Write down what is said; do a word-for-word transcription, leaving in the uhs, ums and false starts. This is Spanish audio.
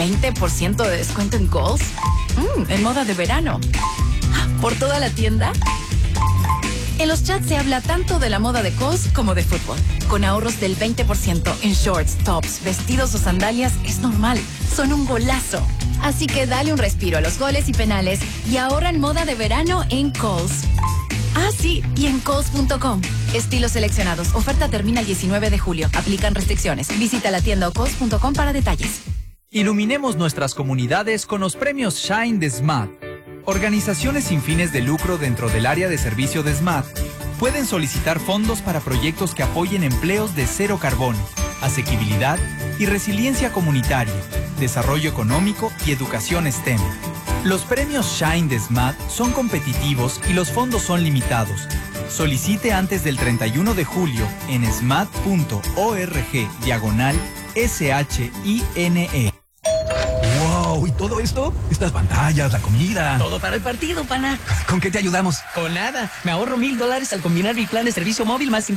veinte por ciento de descuento en Kohl's? Mm, en moda de verano. ¿Por toda la tienda? En los chats se habla tanto de la moda de Kohl's como de fútbol. Con ahorros del veinte por ciento en shorts, tops, vestidos o sandalias es normal. Son un golazo. Así que dale un respiro a los goles y penales y ahorra en moda de verano en Kohl's. Ah, sí, y en Kohl's punto com. Estilos seleccionados. Oferta termina el diecinueve de julio. Aplican restricciones. Visita la tienda o Kohl's punto com para detalles. Iluminemos nuestras comunidades con los premios Shine de S M A T. Organizaciones sin fines de lucro dentro del área de servicio de S M A T pueden solicitar fondos para proyectos que apoyen empleos de cero carbono, asequibilidad y resiliencia comunitaria, desarrollo económico y educación STEM. Los premios Shine de S M A T son competitivos y los fondos son limitados. Solicite antes del treinta y uno de julio en smat punto org diagonal S H I N E. ¡Wow! ¿Y todo esto? Estas pantallas, la comida. Todo para el partido, pana. ¿Con qué te ayudamos? Con nada. Me ahorro mil dólares al combinar mi plan de servicio móvil más